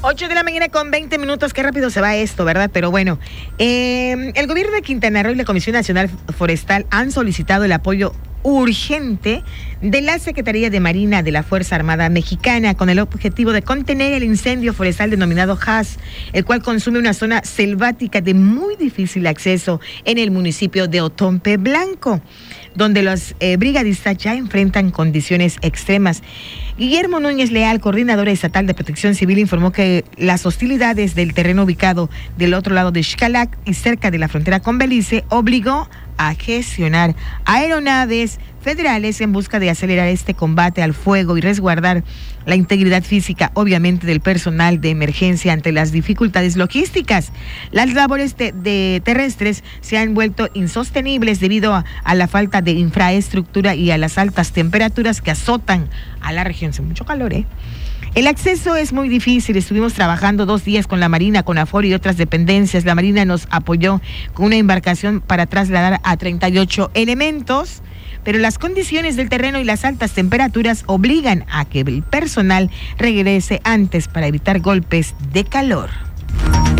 8 de la mañana con 20 minutos, qué rápido se va esto, ¿verdad? Pero bueno, el gobierno de Quintana Roo y la Comisión Nacional Forestal han solicitado el apoyo urgente de la Secretaría de Marina de la Fuerza Armada Mexicana con el objetivo de contener el incendio forestal denominado Haz, el cual consume una zona selvática de muy difícil acceso en el municipio de Otompe Blanco, donde los brigadistas ya enfrentan condiciones extremas. Guillermo Núñez Leal, coordinador estatal de Protección Civil, informó que las hostilidades del terreno ubicado del otro lado de Xcalac y cerca de la frontera con Belice obligó a gestionar aeronaves federales en busca de acelerar este combate al fuego y resguardar la integridad física, obviamente, del personal de emergencia ante las dificultades logísticas. Las labores de terrestres se han vuelto insostenibles debido a la falta de infraestructura y a las altas temperaturas que azotan a la región. Hace mucho calor, El acceso es muy difícil. Estuvimos trabajando 2 días con la Marina, con AFOR y otras dependencias. La Marina nos apoyó con una embarcación para trasladar a 38 elementos, pero las condiciones del terreno y las altas temperaturas obligan a que el personal regrese antes para evitar golpes de calor.